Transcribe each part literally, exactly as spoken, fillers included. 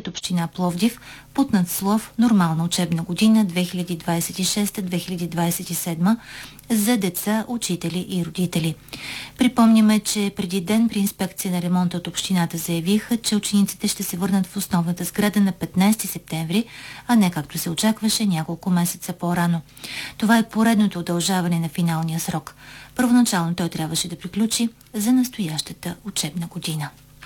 пред община Пловдив под надслов "Нормална учебна година две хиляди двадесет и шеста - две хиляди двадесет и седма" за деца, учители и родители. Припомняме, че преди ден при инспекция на ремонта от общината заявиха, че учениците ще се върнат в основната сграда на петнадесети септември, а не както се очакваше няколко месеца по-рано. Това е поредното удължаване на финалния срок. Първоначално той трябваше да приключи за настоящата учебна година.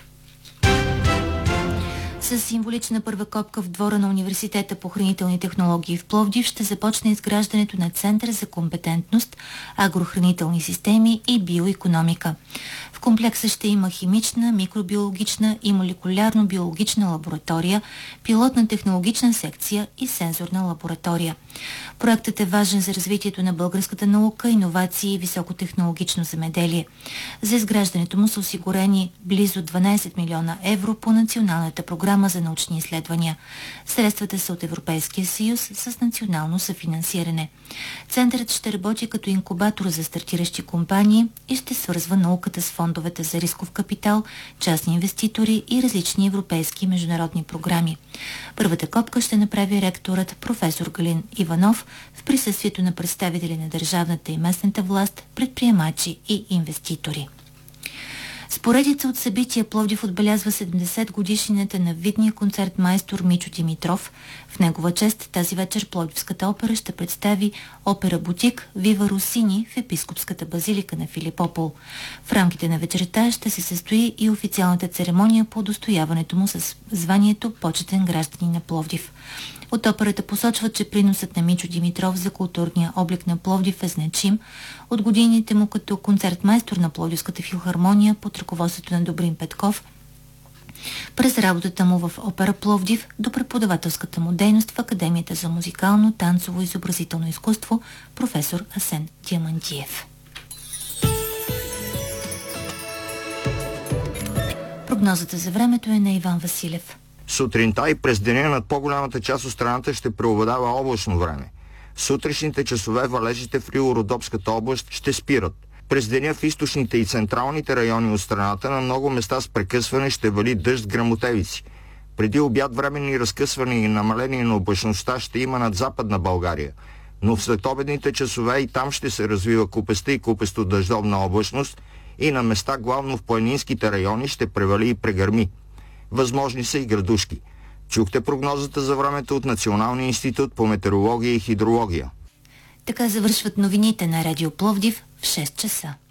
С символична първа копка в двора на Университета по хранителни технологии в Пловдив ще започне изграждането на Център за компетентност, агрохранителни системи и биоикономика. В комплекса ще има химична, микробиологична и молекулярно-биологична лаборатория, пилотна технологична секция и сензорна лаборатория. Проектът е важен за развитието на българската наука, иновации и високотехнологично земеделие. За изграждането му са осигурени близо дванадесет милиона евро по националната програма за научни изследвания. Средствата са от Европейския съюз с национално съфинансиране. Центърът ще работи като инкубатор за стартиращи компании и ще свързва науката с фондовете за рисков капитал, частни инвеститори и различни европейски и международни програми. Първата копка ще направи ректорът професор Галин Иванов в присъствието на представители на държавната и местната власт, предприемачи и инвеститори. С поредица от събития Пловдив отбелязва седемдесет годишнината на видния концертмайстор Мичо Димитров. В негова чест тази вечер Пловдивската опера ще представи опера Бутик Вива Русини в епископската базилика на Филипопол. В рамките на вечерта ще се състои и официалната церемония по удостояването му с званието почетен гражданин на Пловдив. От операта посочват, че приносът на Мичо Димитров за културния облик на Пловдив е значим. От годините му като концертмайстор на Пловдивската филхармония под ръководството на Добрин Петков, през работата му в опера Пловдив до преподавателската му дейност в Академията за музикално, танцово и изобразително изкуство професор Асен Диамандиев. Прогнозата за времето е на Иван Василев. Сутринта и през деня над по-голямата част от страната ще преобладава облачно време. В сутрешните часове валежите в Рило-Родопската област ще спират. През деня в източните и централните райони от страната на много места с прекъсване ще вали дъжд гръмотевици. Преди обяд временни разкъсвания и намаление на облачността ще има над Западна България, но в следобедните часове и там ще се развива купеста и купесто дъждовна облачност и на места главно в планинските райони ще превали и прегърми. Възможни са и градушки. Чухте прогнозата за времето от Националния институт по метеорология и хидрология. Така завършват новините на Радио Пловдив в шест часа.